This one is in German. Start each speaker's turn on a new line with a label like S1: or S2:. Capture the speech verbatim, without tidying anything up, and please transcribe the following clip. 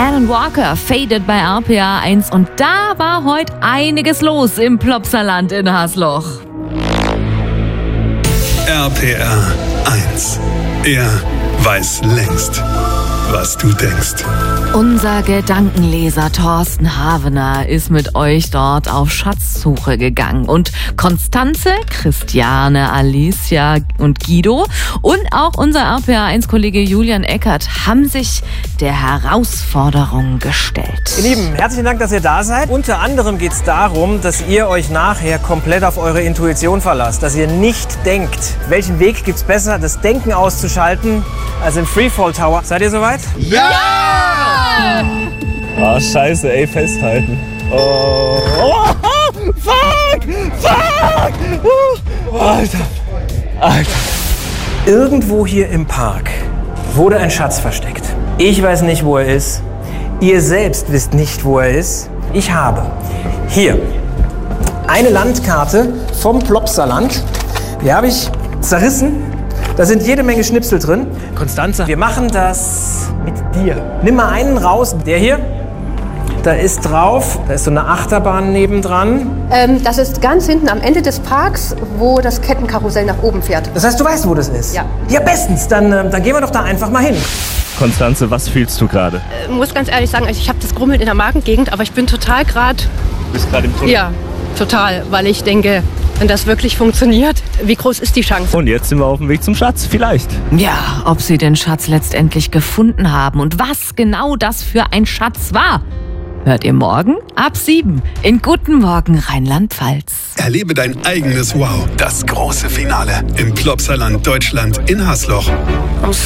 S1: Alan Walker, Faded bei R P R eins. Und da war heute einiges los im Plopsaland in Hasloch.
S2: R P R eins. Er weiß längst, was du denkst.
S1: Unser Gedankenleser Thorsten Havener ist mit euch dort auf Schatzsuche gegangen. Und Konstanze, Christiane, Alicia und Guido und auch unser R P R eins Kollege Julian Eckert haben sich der Herausforderung gestellt.
S3: Ihr Lieben, herzlichen Dank, dass ihr da seid. Unter anderem geht es darum, dass ihr euch nachher komplett auf eure Intuition verlasst. Dass ihr nicht denkt, welchen Weg gibt es besser, das Denken auszuschalten, als im Freefall Tower. Seid ihr soweit?
S4: Ja!
S5: Ah, scheiße, ey, festhalten. Oh, oh, oh, fuck, fuck! Oh, Alter, Alter.
S3: Irgendwo hier im Park wurde ein Schatz versteckt. Ich weiß nicht, wo er ist. Ihr selbst wisst nicht, wo er ist. Ich habe hier eine Landkarte vom Plopsaland. Die habe ich zerrissen. Da sind jede Menge Schnipsel drin. Konstanze, wir machen das mit dir. Nimm mal einen raus. Der hier. Da ist drauf, da ist so eine Achterbahn nebendran.
S4: Ähm, das ist ganz hinten am Ende des Parks, wo das Kettenkarussell nach oben fährt.
S3: Das heißt, du weißt, wo das ist?
S4: Ja.
S3: Ja, bestens. Dann, äh, dann gehen wir doch da einfach mal hin.
S5: Konstanze, was fühlst du gerade?
S4: Ich äh, muss ganz ehrlich sagen, also ich habe das Grummeln in der Magengegend, aber ich bin total gerade...
S5: Du bist gerade im Tunnel.
S4: Ja, total, weil ich denke, wenn das wirklich funktioniert, wie groß ist die Chance?
S5: Und jetzt sind wir auf dem Weg zum Schatz, vielleicht.
S1: Ja, ob sie den Schatz letztendlich gefunden haben und was genau das für ein Schatz war, hört ihr morgen ab sieben in Guten Morgen Rheinland-Pfalz.
S2: Erlebe dein eigenes Wow. Das große Finale im Plopsaland Deutschland in Hasloch.